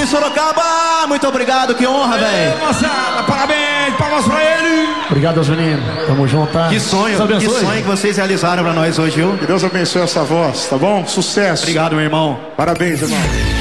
em Sorocaba. Muito obrigado, que honra, velho. Moçada, parabéns, palmas pra ele. Obrigado aos meninos, tamo junto, tá? Que sonho que vocês realizaram pra nós hoje, viu? Que Deus abençoe essa voz, tá bom? Sucesso. Obrigado, meu irmão. Parabéns, irmão.